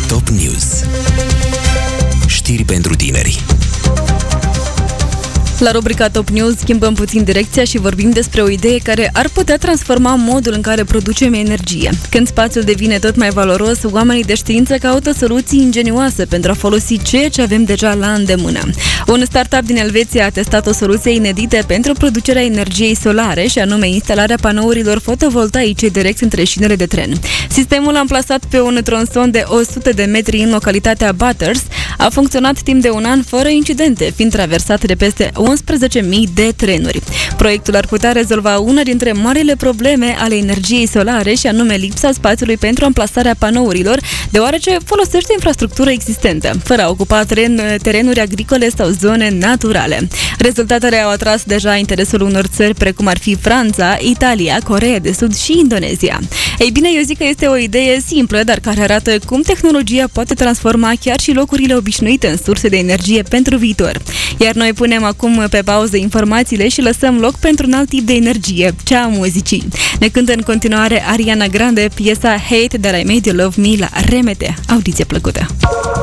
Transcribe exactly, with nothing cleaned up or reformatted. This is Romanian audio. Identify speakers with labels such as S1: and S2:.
S1: Top News. Știri pentru tineri.
S2: La rubrica Top News schimbăm puțin direcția și vorbim despre o idee care ar putea transforma modul în care producem energie. Când spațiul devine tot mai valoros, oamenii de știință caută soluții ingenioase pentru a folosi ceea ce avem deja la îndemână. Un startup din Elveția a testat o soluție inedită pentru producerea energiei solare, și anume instalarea panourilor fotovoltaice direct între șinele de tren. Sistemul amplasat pe un tronson de o sută de metri în localitatea Bathurst a funcționat timp de un an fără incidente, fiind traversat de peste unsprezece mii de trenuri. Proiectul ar putea rezolva una dintre marile probleme ale energiei solare, și anume lipsa spațiului pentru amplasarea panourilor, deoarece folosește infrastructură existentă, fără a ocupa teren, terenuri agricole sau zone naturale. Rezultatele au atras deja interesul unor țări precum ar fi Franța, Italia, Coreea de Sud și Indonezia. Ei bine, eu zic că este o idee simplă, dar care arată cum tehnologia poate transforma chiar și locurile obișnuite în surse de energie pentru viitor. Iar noi punem acum pe pauză informațiile și lăsăm loc pentru un alt tip de energie, cea a muzicii. Ne cântă în continuare Ariana Grande piesa Hate That I Made You Love Me la R M T. Audiție plăcută!